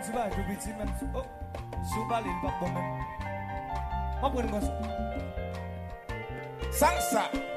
Coba dua biji men. Oh, supalin pak bomen. Apa kan kos? Sangsa